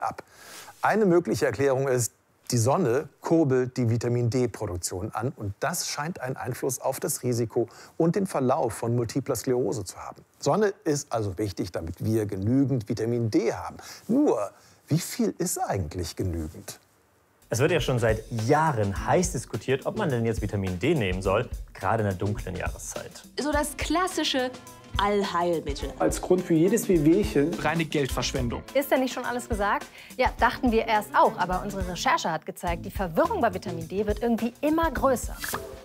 ab. Eine mögliche Erklärung ist, die Sonne kurbelt die Vitamin-D-Produktion an und das scheint einen Einfluss auf das Risiko und den Verlauf von Multipler Sklerose zu haben. Sonne ist also wichtig, damit wir genügend Vitamin D haben. Nur, wie viel ist eigentlich genügend? Es wird ja schon seit Jahren heiß diskutiert, ob man denn jetzt Vitamin D nehmen soll, gerade in der dunklen Jahreszeit. So das klassische Allheilmittel. Als Grund für jedes Wehwehchen reine Geldverschwendung. Ist denn nicht schon alles gesagt? Ja, dachten wir erst auch, aber unsere Recherche hat gezeigt, die Verwirrung bei Vitamin D wird irgendwie immer größer.